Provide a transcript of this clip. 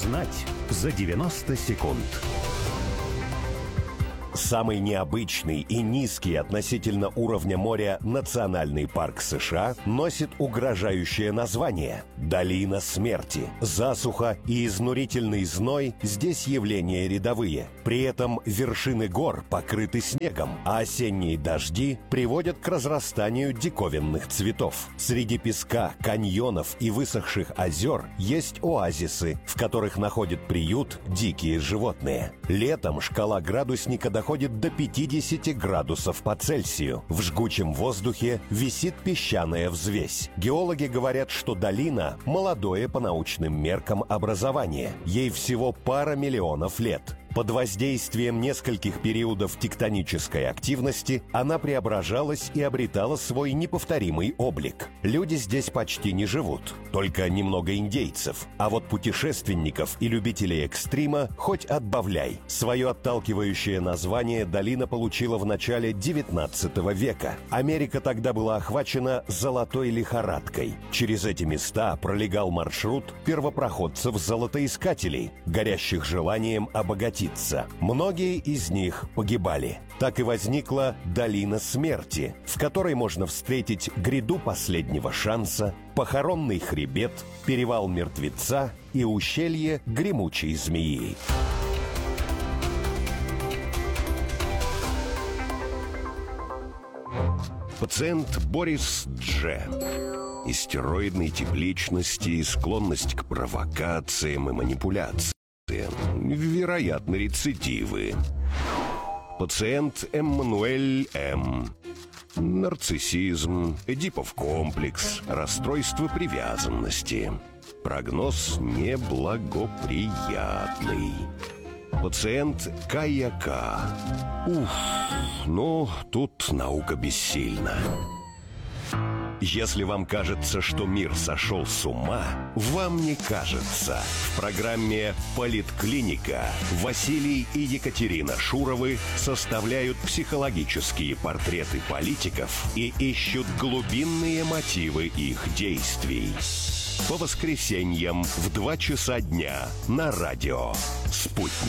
Узнать за 90 секунд. Самый необычный и низкий относительно уровня моря национальный парк США носит угрожающее название – Долина смерти. Засуха и изнурительный зной здесь явления рядовые. При этом вершины гор покрыты снегом, а осенние дожди приводят к разрастанию диковинных цветов. Среди песка, каньонов и высохших озер есть оазисы, в которых находят приют дикие животные. Летом шкала градусника доходит до 50 градусов по Цельсию. В жгучем воздухе висит песчаная взвесь. Геологи говорят, что долина – молодое по научным меркам образование. Ей всего пара миллионов лет. Под воздействием нескольких периодов тектонической активности она преображалась и обретала свой неповторимый облик. Люди здесь почти не живут, только немного индейцев. А вот путешественников и любителей экстрима хоть отбавляй. Свое отталкивающее название долина получила в начале 19 века. Америка тогда была охвачена золотой лихорадкой. Через эти места пролегал маршрут первопроходцев-золотоискателей, горящих желанием обогатиться. Многие из них погибали. Так и возникла Долина смерти, в которой можно встретить гряду последнего шанса, похоронный хребет, перевал мертвеца и ущелье гремучей змеи. Пациент Борис Дж. Истероидный тип личности, склонность к провокациям и манипуляциям. Вероятно, рецидивы. Пациент Эммануэль М. Нарциссизм, Эдипов комплекс, расстройство привязанности. Прогноз неблагоприятный. Пациент Кая К. Тут наука бессильна. Если вам кажется, что мир сошел с ума, вам не кажется. В программе «Политклиника» Василий и Екатерина Шуровы составляют психологические портреты политиков и ищут глубинные мотивы их действий. По воскресеньям в 2 часа дня на радио «Спутник».